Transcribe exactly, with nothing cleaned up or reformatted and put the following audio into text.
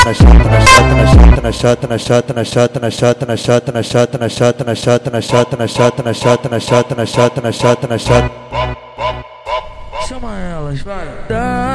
na chata, na chata, na chata, na chata, na chata, na chata, na chata, na chata, na chata, na chata, na chata, na chata, na chata, na chata, na chata, na chata, na chata, na chata, na chata. Chama elas, vai.